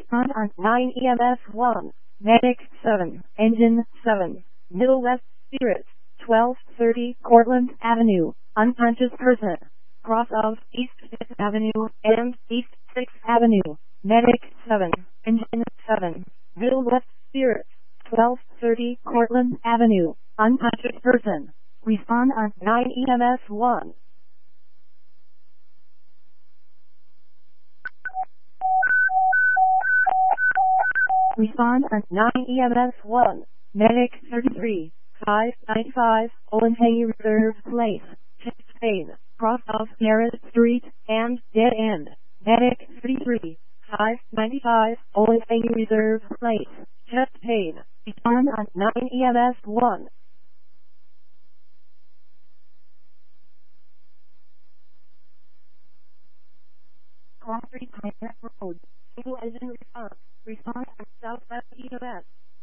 Respond on 9 EMS 1. Medic 7. Engine 7. Middle West Spirit. 1230 Cortlandt Avenue. Unconscious person. Cross of East 5th Avenue and East 6th Avenue. Medic 7. Engine 7. Middle West Spirit. 1230 Cortlandt Avenue. Unconscious person. Respond on 9 EMS 1. Respond on 9 EMS 1. Medic 33. 595 Olentangy Reserve Place. Chest pain. Cross of Garrett Street and Dead End. Medic 33. 595 Olentangy Reserve Place. Chest pain. Respond on 9 EMS 1. Cross Street Road. Single engine response. Respond on Southwest EMS.